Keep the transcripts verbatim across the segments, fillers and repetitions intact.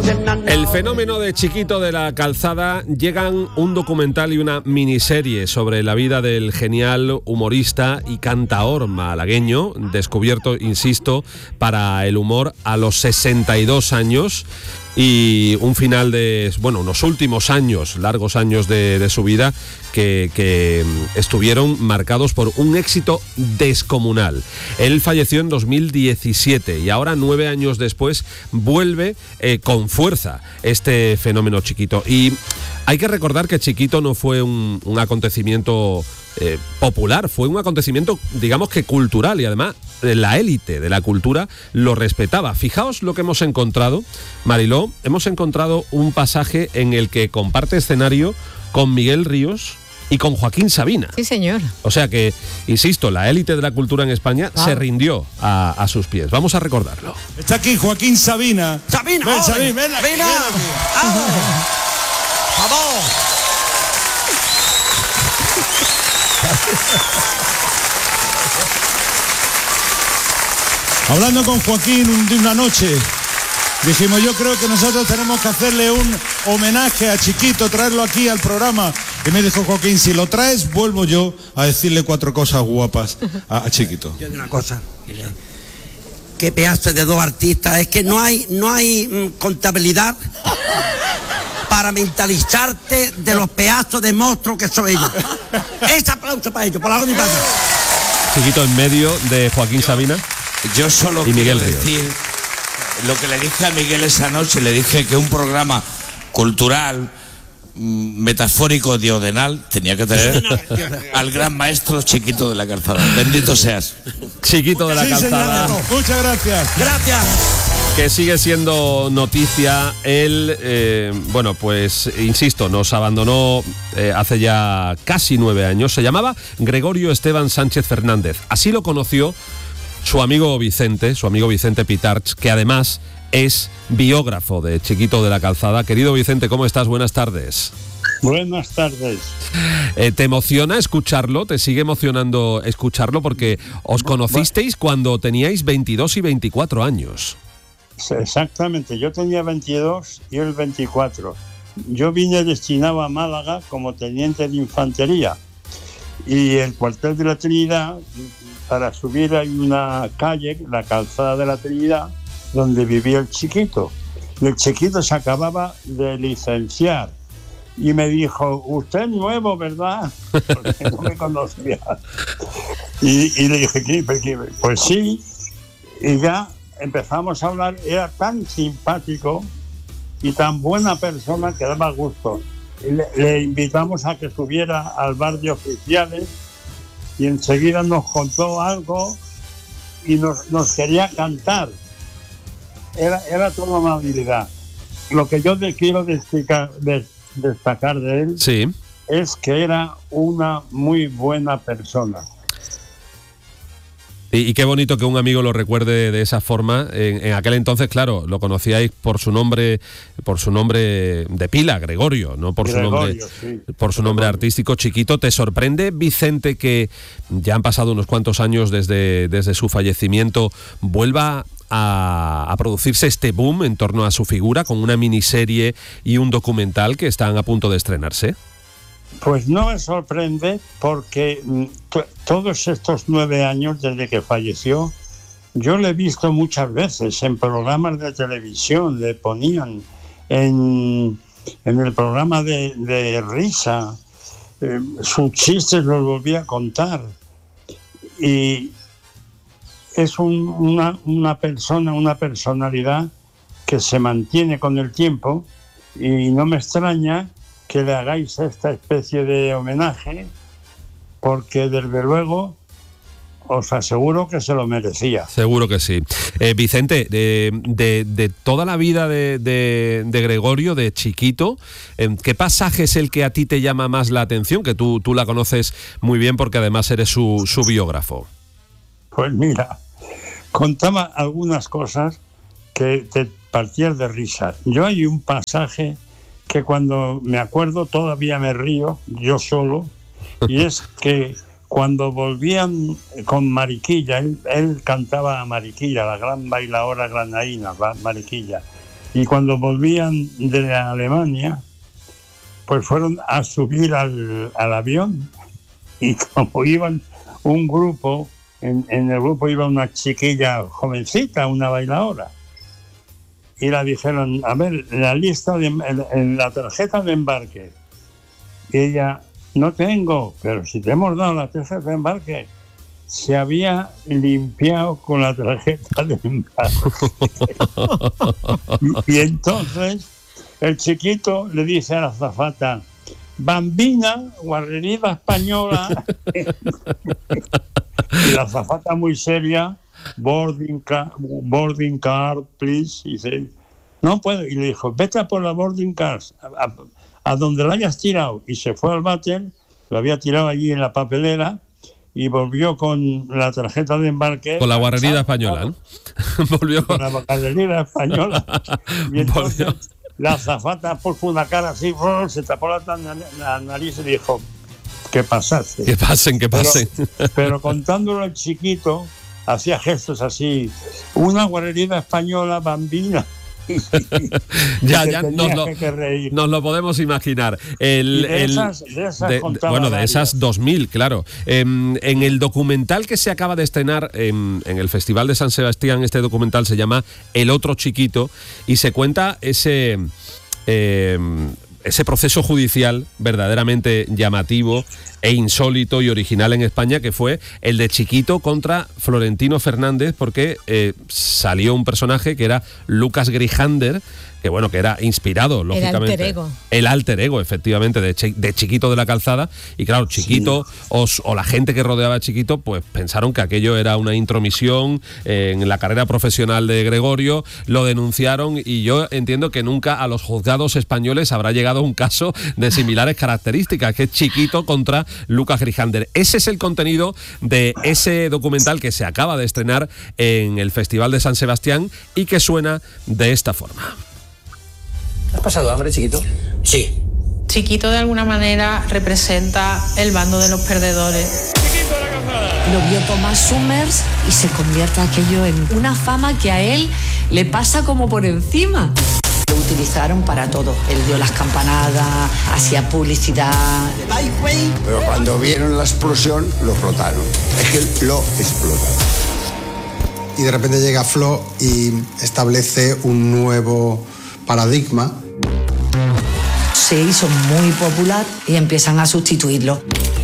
El fenómeno de Chiquito de la Calzada. Llegan un documental y una miniserie sobre la vida del genial humorista y cantaor malagueño, descubierto, insisto, para el humor a los sesenta y dos años. Y un final de, bueno, unos últimos años, largos años de, de su vida que, que estuvieron marcados por un éxito descomunal. Él falleció en dos mil diecisiete y ahora, nueve años después, vuelve eh, con fuerza este fenómeno Chiquito. Y hay que recordar que Chiquito no fue un, un acontecimiento eh, popular, fue un acontecimiento, digamos que cultural, y además la élite de la cultura lo respetaba. Fijaos lo que hemos encontrado, Mariló, hemos encontrado un pasaje en el que comparte escenario con Miguel Ríos y con Joaquín Sabina. Sí, señor. O sea que, insisto, la élite de la cultura en España wow. se rindió a, a sus pies. Vamos a recordarlo. Está aquí Joaquín Sabina. Sabina, ven, Sabina, ven, Sabina. ¡Vamos! Hablando con Joaquín de una noche, dijimos, yo creo que nosotros tenemos que hacerle un homenaje a Chiquito, traerlo aquí al programa. Y me dijo Joaquín, si lo traes, vuelvo yo a decirle cuatro cosas guapas a, a Chiquito. Yo digo una cosa, qué pedazo de dos artistas, es que no hay, no hay mmm, contabilidad para mentalizarte de los pedazos de monstruos que son ellos. Ese aplauso para ellos, por la mi padre. Chiquito en medio de Joaquín Sabina. Yo solo y Miguel quiero decir lo que le dije a Miguel esa noche. Le dije que un programa cultural, metafórico, diagonal, tenía que tener al gran maestro Chiquito de la Calzada. Bendito seas. Chiquito de la sí, Calzada. Señor, muchas gracias. Gracias. Que sigue siendo noticia. Él, eh, bueno, pues insisto, nos abandonó eh, hace ya casi nueve años. Se llamaba Gregorio Esteban Sánchez Fernández. Así lo conoció su amigo Vicente, su amigo Vicente Pitarch, que además es biógrafo de Chiquito de la Calzada. Querido Vicente, ¿cómo estás? Buenas tardes. Buenas tardes. Eh, ¿Te emociona escucharlo? ¿Te sigue emocionando escucharlo? Porque os conocisteis cuando teníais veintidós y veinticuatro años. Exactamente, yo tenía veintidós y él veinticuatro. Yo vine destinado a Málaga como teniente de infantería. Y el cuartel de la Trinidad, para subir hay una calle, la Calzada de la Trinidad, donde vivía el Chiquito. Y el Chiquito se acababa de licenciar. Y me dijo, usted es nuevo, ¿verdad? Porque no me conocía. Y, y le dije, pues sí. Y ya empezamos a hablar. Era tan simpático y tan buena persona que daba gusto. Y le, le invitamos a que subiera al bar de oficiales y enseguida nos contó algo y nos, nos quería cantar. Era, era toda amabilidad. Lo que yo te quiero destacar de, destacar de él sí. es que era una muy buena persona. Y, y qué bonito que un amigo lo recuerde de esa forma. En, en aquel entonces, claro, lo conocíais por su nombre, por su nombre de pila, Gregorio, no por Gregorio, su nombre, sí. por su nombre artístico, Chiquito. ¿Te sorprende, Vicente, que ya han pasado unos cuantos años desde, desde su fallecimiento, vuelva a, a producirse este boom en torno a su figura con una miniserie y un documental que están a punto de estrenarse? Pues no me sorprende porque t- todos estos nueve años desde que falleció, yo le he visto muchas veces en programas de televisión, le ponían en, en el programa de, de risa, eh, sus chistes los volvía a contar. Y es un, una, una persona, una personalidad que se mantiene con el tiempo y no me extraña que le hagáis esta especie de homenaje, porque desde luego os aseguro que se lo merecía. Seguro que sí. Eh, Vicente, de, de, de toda la vida de, de, de Gregorio, de Chiquito, ¿qué pasaje es el que a ti te llama más la atención? Que tú, tú la conoces muy bien porque además eres su, su biógrafo. Pues mira, contaba algunas cosas que te partías de risa. Yo hay un pasaje que cuando me acuerdo todavía me río, yo solo, y es que cuando volvían con Mariquilla, él, él cantaba a Mariquilla, la gran bailadora granaína, Mariquilla, Y cuando volvían de Alemania, pues fueron a subir al, al avión, y como iban un grupo, en, en el grupo iba una chiquilla jovencita, una bailadora, y la dijeron, a ver, la lista, de, en, en la tarjeta de embarque. Y ella, no tengo, pero si te hemos dado la tarjeta de embarque. Se había limpiado con la tarjeta de embarque. Y entonces el chiquito le dice a la azafata, bambina, guarrería española. Y la azafata muy seria, boarding car, boarding car, please. Y dice, no puedo. Y le dijo, vete a por la boarding car, a, a, a donde la hayas tirado. Y se fue al váter, lo había tirado allí en la papelera, y volvió con la tarjeta de embarque. Con la guarrería española, ¿no? Volvió con la guarrería española. Y entonces volvió. La azafata puso una cara así, se tapó la, la nariz y dijo, que pasase. Que pasen, que pasen. Pero, pero contándolo al chiquito, hacía gestos así, una guarrería española bambina. ya, ya nos lo, nos lo podemos imaginar. El, de el, esas, de esas de, bueno, de varias. esas dos mil, claro. Eh, en el documental que se acaba de estrenar en, en el Festival de San Sebastián, este documental se llama El otro chiquito, y se cuenta ese... Eh, ese proceso judicial verdaderamente llamativo e insólito y original en España, que fue el de Chiquito contra Florentino Fernández, porque eh, salió un personaje que era Lucas Grijander, que bueno, que era inspirado, lógicamente. El alter ego. El alter ego, efectivamente, de, Ch- de Chiquito de la Calzada. Y claro, Chiquito sí. o, o la gente que rodeaba a Chiquito, pues pensaron que aquello era una intromisión eh, en la carrera profesional de Gregorio, lo denunciaron, y yo entiendo que nunca a los juzgados españoles habrá llegado un caso de similares características, que es Chiquito contra Lucas Grijander. Ese es el contenido de ese documental que se acaba de estrenar en el Festival de San Sebastián y que suena de esta forma. ¿Has pasado hambre, Chiquito? Sí. Chiquito de alguna manera representa el bando de los perdedores. Lo vio Thomas Summers y se convierte aquello en una fama que a él le pasa como por encima. Lo utilizaron para todo. Él dio las campanadas, hacía publicidad. Pero cuando vieron la explosión, lo explotaron. Es que lo explotaron. Y de repente llega Flo y establece un nuevo paradigma. Se hizo muy popular y empiezan a sustituirlo.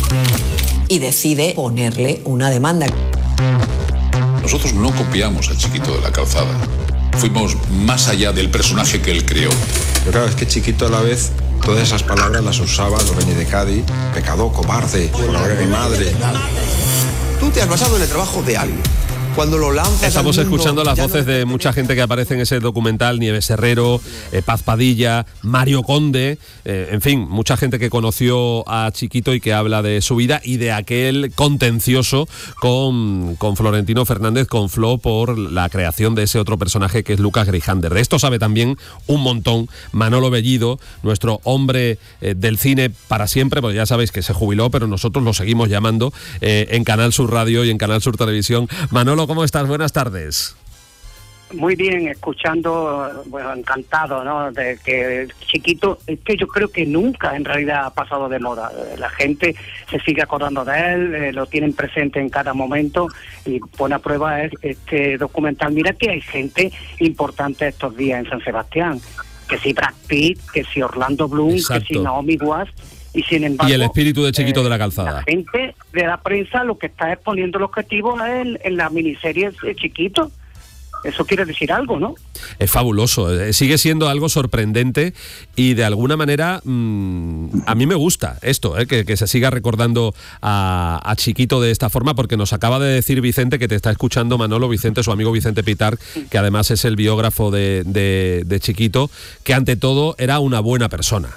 Y decide ponerle una demanda. Nosotros no copiamos a Chiquito de la Calzada. Fuimos más allá del personaje que él creó. Pero claro, es que Chiquito a la vez, todas esas palabras las usaba, lo venía de Cádiz, pecador, cobarde, por la de mi madre. Tú te has basado en el trabajo de alguien. Cuando lo lanzas Estamos al mundo, escuchando las voces no... de mucha gente que aparece en ese documental: Nieves Herrero, eh, Paz Padilla, Mario Conde, eh, en fin, mucha gente que conoció a Chiquito y que habla de su vida y de aquel contencioso con, con Florentino Fernández, con Flo, por la creación de ese otro personaje que es Lucas Grijander. De esto sabe también un montón Manolo Bellido, nuestro hombre eh, del cine para siempre, porque ya sabéis que se jubiló, pero nosotros lo seguimos llamando eh, en Canal Sur Radio y en Canal Sur Televisión. Manolo, ¿cómo estás? Buenas tardes. Muy bien, escuchando, bueno, encantado, ¿no? De que Chiquito, es que yo creo que nunca en realidad ha pasado de moda. La gente se sigue acordando de él, eh, lo tienen presente en cada momento, y buena prueba es este documental. Mira que hay gente importante estos días en San Sebastián, que si Brad Pitt, que si Orlando Bloom, Exacto. que si Naomi Watts. Y sin embargo, y el espíritu de Chiquito eh, de la Calzada. La gente de la prensa lo que está exponiendo el objetivo es en, en la miniserie de Chiquito. Eso quiere decir algo, ¿no? Es fabuloso, sigue siendo algo sorprendente y de alguna manera mmm, a mí me gusta esto, ¿eh? que, que se siga recordando a, a Chiquito de esta forma, porque nos acaba de decir Vicente, que te está escuchando, Manolo, Vicente, su amigo Vicente Pitar, que además es el biógrafo de, de, de Chiquito, que ante todo era una buena persona.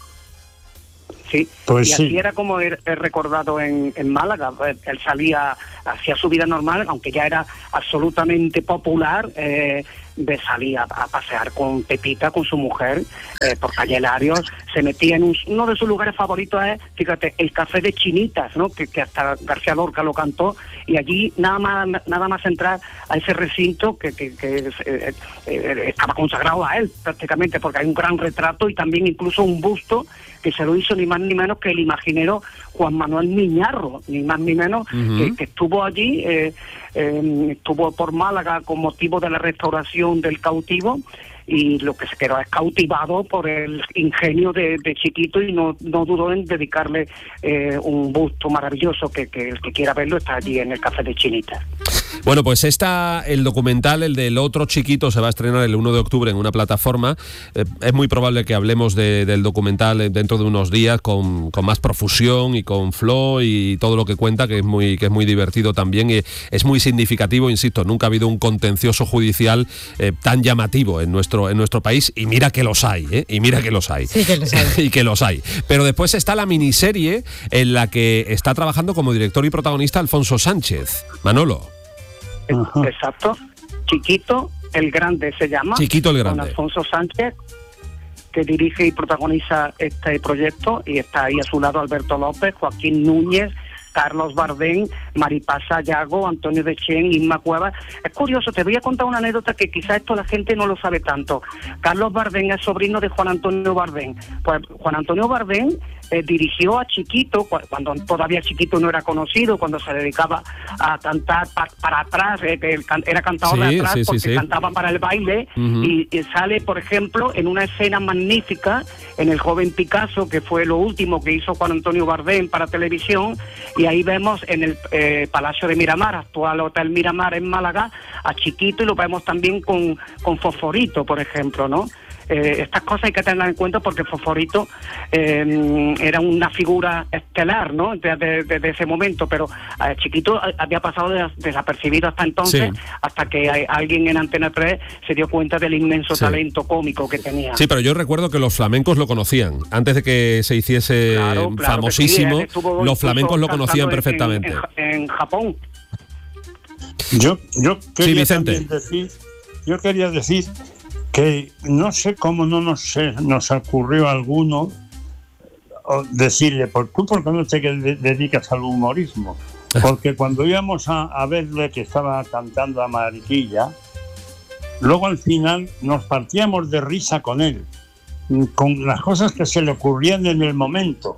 Sí, pues y así sí. Era como he, he recordado en, en Málaga. Él salía, hacía su vida normal, aunque ya era absolutamente popular, eh, de salir a, a pasear con Pepita, con su mujer, eh, por Calle Larios. Se metía en un, uno de sus lugares favoritos, es, fíjate, el Café de Chinitas, ¿no? Que, que hasta García Lorca lo cantó, y allí nada más nada más entrar a ese recinto que, que, que eh, eh, estaba consagrado a él prácticamente, porque hay un gran retrato y también incluso un busto que se lo hizo ni más ni menos que el imaginero Juan Manuel Miñarro, ni más ni menos, uh-huh. que, que estuvo allí, eh, eh, estuvo por Málaga con motivo de la restauración del cautivo, y lo que se quedó es cautivado por el ingenio de, de Chiquito, y no, no dudó en dedicarle eh, un busto maravilloso, que, que el que quiera verlo está allí en el Café de Chinitas. Bueno, pues está el documental, el del otro Chiquito, se va a estrenar el uno de octubre en una plataforma. Eh, es muy probable que hablemos de, del documental dentro de unos días con, con más profusión y con flow y todo lo que cuenta, que es muy que es muy divertido también, y es muy significativo, insisto, nunca ha habido un contencioso judicial eh, tan llamativo en nuestro en nuestro país, y mira que los hay, ¿eh? Y mira que los hay. Sí, que los hay. Y que los hay. Pero después está la miniserie en la que está trabajando como director y protagonista Alfonso Sánchez. Manolo. Uh-huh. Exacto. Chiquito el Grande se llama. Chiquito el Grande. Con Alfonso Sánchez, que dirige y protagoniza este proyecto, y está ahí a su lado Alberto López, Joaquín Núñez, Carlos Bardén, Maripasa Yago, Antonio Dechen, Inma Cuevas. Es curioso, te voy a contar una anécdota que quizás esto la gente no lo sabe tanto. Carlos Bardén es sobrino de Juan Antonio Bardén. Pues Juan Antonio Bardén eh, dirigió a Chiquito, cuando todavía Chiquito no era conocido, cuando se dedicaba a cantar pa, para atrás, eh, que él era cantador sí, de atrás, sí, porque sí, sí. cantaba para el baile, uh-huh. y, y sale, por ejemplo, en una escena magnífica, en El joven Picasso, que fue lo último que hizo Juan Antonio Bardén para televisión, y ahí vemos en el eh, Palacio de Miramar, actual Hotel Miramar en Málaga, a Chiquito, y lo vemos también con, con Fosforito, por ejemplo, ¿no? Eh, estas cosas hay que tener en cuenta, porque Fosforito eh, era una figura estelar, ¿no? Desde de, de ese momento, pero eh, Chiquito había pasado de, desapercibido hasta entonces, sí. hasta que hay, alguien en Antena tres se dio cuenta del inmenso sí. talento cómico que tenía. Sí, pero yo recuerdo que los flamencos lo conocían. Antes de que se hiciese claro, claro famosísimo, sí, los flamencos lo conocían perfectamente. En, en, en Japón. Yo, yo quería sí, Vicente. también decir, yo quería decir que no sé cómo no nos, nos ocurrió a alguno decirle, ¿por tú por qué no te dedicas al humorismo? Porque cuando íbamos a, a verle que estaba cantando a Mariquilla, luego al final nos partíamos de risa con él, con las cosas que se le ocurrían en el momento.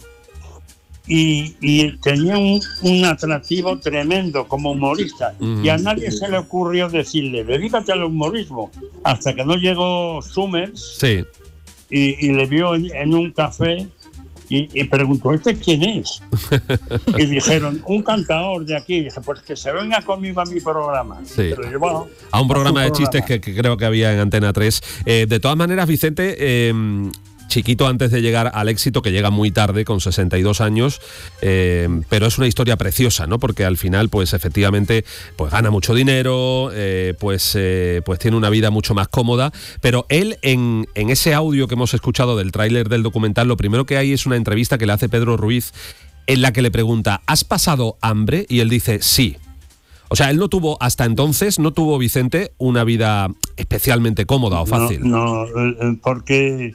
Y, y tenía un, un atractivo tremendo como humorista, mm. y a nadie se le ocurrió decirle dedícate al humorismo, hasta que no llegó Summers sí. y, y le vio en, en un café y, y preguntó, ¿este quién es? Y dijeron, un cantador de aquí. Y dije, pues que se venga conmigo a mi programa. Sí. Pero yo, bueno, a un programa a de programa. chistes que, que creo que había en Antena tres. Eh, de todas maneras, Vicente, eh, Chiquito, antes de llegar al éxito, que llega muy tarde, con sesenta y dos años, eh, pero es una historia preciosa, ¿no? Porque al final, pues efectivamente, pues gana mucho dinero, eh, pues, eh, pues tiene una vida mucho más cómoda, pero él, en, en ese audio que hemos escuchado del tráiler del documental, lo primero que hay es una entrevista que le hace Pedro Ruiz, en la que le pregunta, ¿has pasado hambre? Y él dice, sí. O sea, él no tuvo, hasta entonces, no tuvo, Vicente, una vida especialmente cómoda o fácil. No, no, porque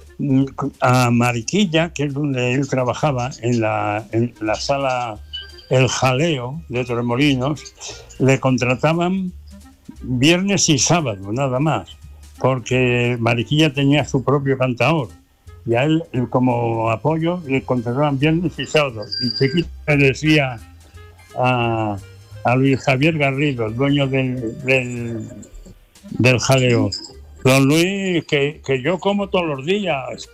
a Mariquilla, que es donde él trabajaba, en la, en la sala El Jaleo de Torremolinos, le contrataban viernes y sábado, nada más, porque Mariquilla tenía su propio cantador, y a él, como apoyo, le contrataban viernes y sábado. Y Chiquito le decía a, a Luis Javier Garrido, el dueño del, del, del Jaleo, don Luis, que, que yo como todos los días.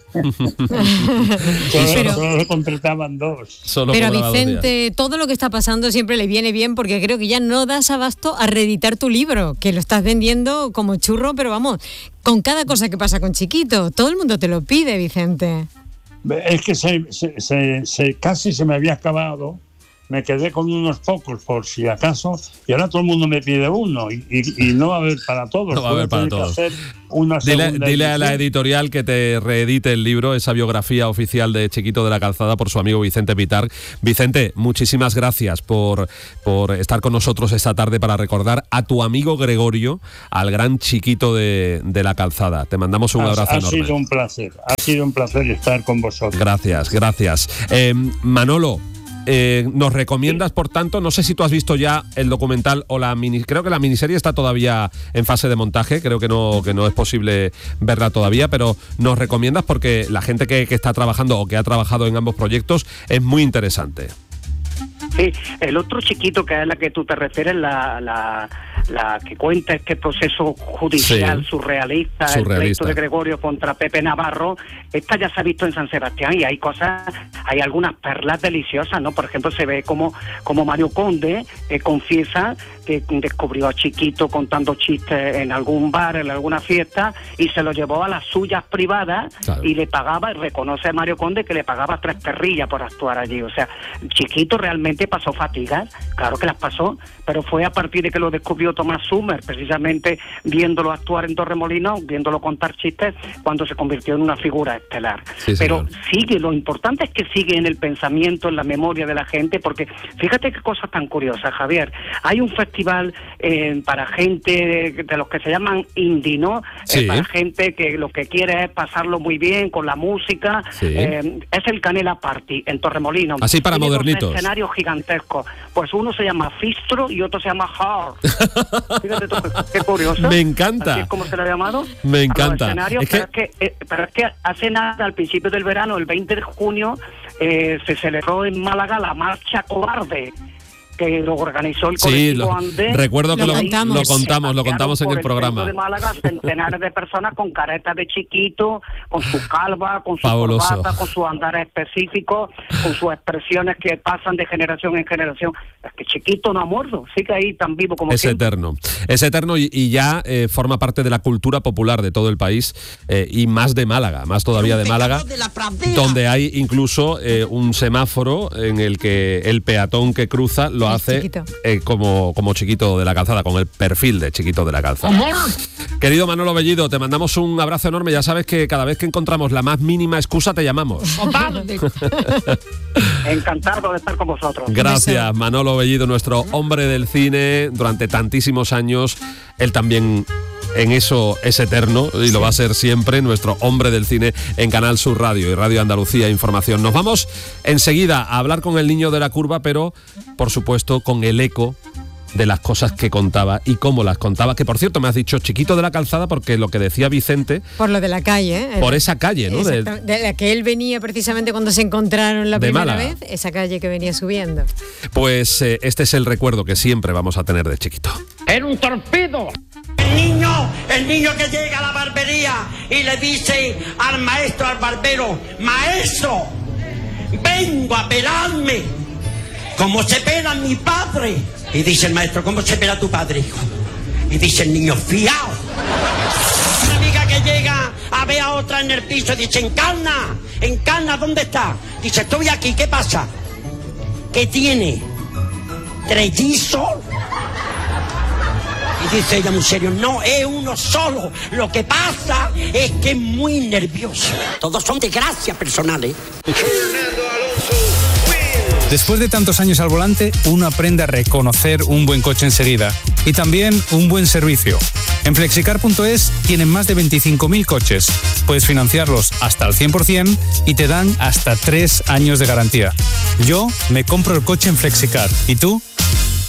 solo, solo le contrataban dos. Solo pero a Vicente, todo lo que está pasando siempre le viene bien, porque creo que ya no das abasto a reeditar tu libro, que lo estás vendiendo como churro, pero vamos, con cada cosa que pasa con Chiquito, todo el mundo te lo pide, Vicente. Es que se, se, se, se casi se me había acabado me quedé con unos pocos por si acaso, y ahora todo el mundo me pide uno, y, y, y no va a haber para todos. No va a haber para todos. Una dile dile a la editorial que te reedite el libro, esa biografía oficial de Chiquito de la Calzada, por su amigo Vicente Pitar. Vicente, muchísimas gracias por, por estar con nosotros esta tarde para recordar a tu amigo Gregorio, al gran Chiquito de, de la Calzada. Te mandamos un ha, abrazo ha enorme. Ha sido un placer, ha sido un placer estar con vosotros. Gracias, gracias. Eh, Manolo, Eh, nos recomiendas, por tanto, no sé si tú has visto ya el documental o la mini, creo que la miniserie está todavía en fase de montaje, creo que no, que no es posible verla todavía, pero nos recomiendas porque la gente que, que está trabajando o que ha trabajado en ambos proyectos es muy interesante. Sí, el otro Chiquito, que es la que tú te refieres, la, la, la que cuenta este proceso judicial sí. surrealista, surrealista, el pleito de Gregorio contra Pepe Navarro, esta ya se ha visto en San Sebastián y hay cosas, hay algunas perlas deliciosas, ¿no? Por ejemplo, se ve como, como Mario Conde eh, confiesa que descubrió a Chiquito contando chistes en algún bar, en alguna fiesta, y se lo llevó a las suyas privadas claro. y le pagaba, y reconoce a Mario Conde que le pagaba tres perrillas por actuar allí. O sea, Chiquito realmente pasó fatigas, claro que las pasó, pero fue a partir de que lo descubrió Tomás Sumer, precisamente viéndolo actuar en Torremolinos, viéndolo contar chistes, cuando se convirtió en una figura estelar. Sí, pero sigue, lo importante es que sigue en el pensamiento, en la memoria de la gente, porque fíjate qué cosa tan curiosa, Javier. Hay un festival eh, para gente de, de los que se llaman indie, ¿no? Sí. Eh, para gente que lo que quiere es pasarlo muy bien con la música. Sí. Eh, es el Canela Party en Torremolinos. Así para Tiene modernitos. Dos escenarios gigantescos. Pues uno se llama Fistro y otro se llama Hard. Fíjate tú, qué curioso. Me encanta. Así es como se lo ha llamado. Me encanta. Es que... Pero, es que, eh, pero es que hace nada, al principio del verano, el veinte de junio, eh, se celebró en Málaga la Marcha Cobarde, que lo organizó el colectivo sí, lo, Andés. Recuerdo que lo contamos, lo contamos, lo contamos en el programa. De Málaga, centenares de personas con caretas de Chiquito, con su calva, con su Fabuloso. corbata, con sus andares específicos, con sus expresiones que pasan de generación en generación. Es que Chiquito no ha muerto, sigue ahí tan vivo como Es siempre. eterno, es eterno y, y ya eh, forma parte de la cultura popular de todo el país eh, y más de Málaga, más todavía de Málaga, de donde hay incluso eh, un semáforo en el que el peatón que cruza lo hace eh, como, como Chiquito de la Calzada, con el perfil de Chiquito de la Calzada. Querido Manolo Bellido, te mandamos un abrazo enorme. Ya sabes que cada vez que encontramos la más mínima excusa te llamamos. Encantado de estar con vosotros. Gracias, Manolo Bellido, nuestro hombre del cine durante tantísimos años. Él también en eso es eterno y lo va a ser siempre, nuestro hombre del cine en Canal Sur Radio y Radio Andalucía Información. Nos vamos enseguida a hablar con el niño de la curva, pero por supuesto con el eco de las cosas que contaba y cómo las contaba, que por cierto me has dicho Chiquito de la Calzada porque lo que decía Vicente... Por lo de la calle, ¿eh? Por esa calle, ¿no? De, de la que él venía precisamente cuando se encontraron la primera Málaga. vez, esa calle que venía subiendo. Pues eh, este es el recuerdo que siempre vamos a tener de Chiquito. ¡Era un torpedo! El niño, el niño que llega a la barbería y le dice al maestro, al barbero: maestro, vengo a pelarme como se pela mi padre. Y dice el maestro: ¿cómo se pela tu padre, hijo? Y dice el niño: fiao. Una amiga que llega a ver a otra en el piso, dice: Encarna, Encarna, ¿dónde está? Dice: estoy aquí, ¿qué pasa? ¿Qué tiene? ¿Trellizo? Y dice ella muy serio: no, es uno solo. Lo que pasa es que es muy nervioso. Todos son desgracias personales. Después de tantos años al volante, uno aprende a reconocer un buen coche enseguida y también un buen servicio. En flexicar punto es tienen más de veinticinco mil coches. Puedes financiarlos hasta el cien por ciento y te dan hasta tres años de garantía. Yo me compro el coche en Flexicar. ¿Y tú?